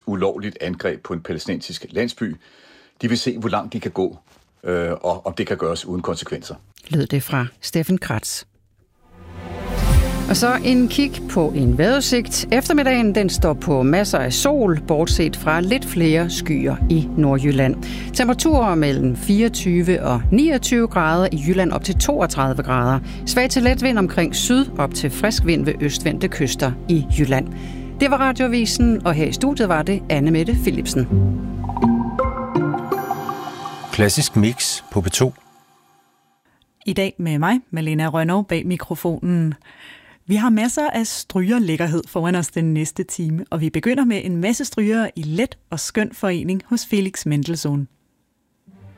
ulovligt angreb på en palæstinensisk landsby. De vil se, hvor langt de kan gå, og om det kan gøres uden konsekvenser. Lød det fra Steffen Kratz. Og så en kig på en vejrudsigt. Eftermiddagen den står på masser af sol, bortset fra lidt flere skyer i Nordjylland. Temperaturer mellem 24 og 29 grader, i Jylland op til 32 grader. Svag til let vind omkring syd, op til frisk vind ved østvendte kyster i Jylland. Det var Radioavisen, og her i studiet var det Anne Mette Philipsen. Klassisk mix på P2. I dag med mig, Malena Rønnow, bag mikrofonen. Vi har masser af strygerlækkerhed foran os den næste time, og vi begynder med en masse strygere i let og skøn forening hos Felix Mendelssohn.